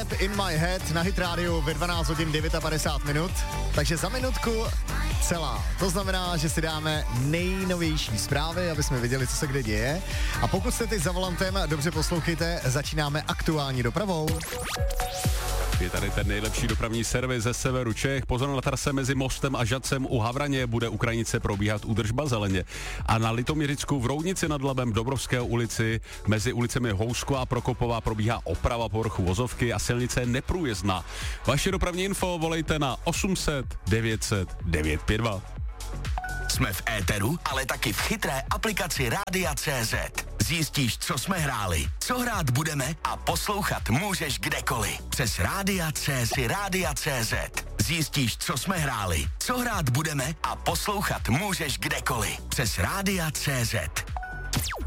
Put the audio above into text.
Step in my head na Hit Radio ve 12 hodin 59 minut. Takže za minutku celá. To znamená, že si dáme nejnovější zprávy, aby jsme viděli, co se kde děje. A pokud jste teď za volantem, dobře poslouchejte, začínáme aktuální dopravou. Je tady ten nejlepší dopravní servis ze severu Čech. Pozor na trase mezi Mostem a Žadcem u Havraně bude u Krajnice probíhat údržba zeleně. A na Litoměřicku v Roudnici nad Labem Dobrovské ulici mezi ulicemi Housko a Prokopová probíhá oprava povrchu vozovky a silnice je neprůjezdná. Vaše dopravní info volejte na 800 900 952. Jsme v éteru, ale taky v chytré aplikaci Rádia.cz. Zjistíš, co jsme hráli, co hrát budeme a poslouchat můžeš kdekoliv. Přes Rádia.cz. Zjistíš, co jsme hráli, co hrát budeme a poslouchat můžeš kdekoliv. Přes Rádia.cz.